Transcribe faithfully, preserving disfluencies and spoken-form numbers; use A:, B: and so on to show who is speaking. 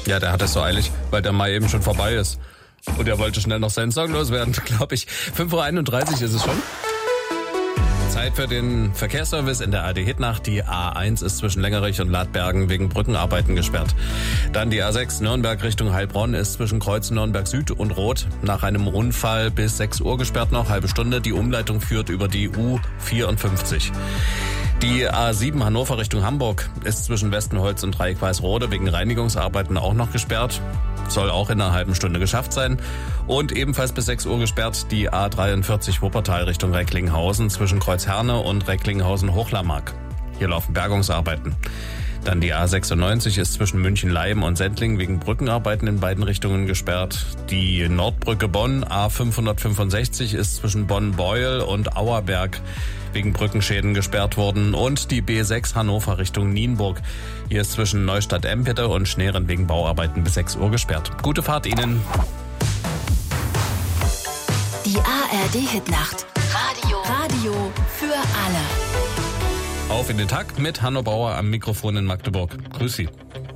A: Ja, der hat es so eilig, weil der Mai eben schon vorbei ist. Und er wollte schnell noch seinen Song loswerden, glaube ich. fünf Uhr einunddreißig ist es schon. Zeit für den Verkehrsservice in der A D-Hitnacht. Die A eins ist zwischen Längerich und Ladbergen wegen Brückenarbeiten gesperrt. Dann die A sechs Nürnberg Richtung Heilbronn ist zwischen Kreuz Nürnberg Süd und Rot nach einem Unfall bis sechs Uhr gesperrt noch, halbe Stunde. Die Umleitung führt über die U vierundfünfzig. Die A sieben Hannover Richtung Hamburg ist zwischen Westenholz und Dreieck-Weißrode wegen Reinigungsarbeiten auch noch gesperrt. Soll auch in einer halben Stunde geschafft sein. Und ebenfalls bis sechs Uhr gesperrt die A dreiundvierzig Wuppertal Richtung Recklinghausen zwischen Kreuzherne und Recklinghausen-Hochlamag. Hier laufen Bergungsarbeiten. Dann die A sechsundneunzig ist zwischen München-Leim und Sendling wegen Brückenarbeiten in beiden Richtungen gesperrt. Die Nordbrücke Bonn A fünfhundertfünfundsechzig ist zwischen Bonn-Beuel und Auerberg wegen Brückenschäden gesperrt worden. Und die B sechs Hannover Richtung Nienburg. Hier ist zwischen Neustadt-Empete und Schneren wegen Bauarbeiten bis sechs Uhr gesperrt. Gute Fahrt Ihnen.
B: Die A R D-Hitnacht. Radio. Radio für alle.
A: Auf in den Tag mit Hanno Bauer am Mikrofon in Magdeburg. Grüß Sie.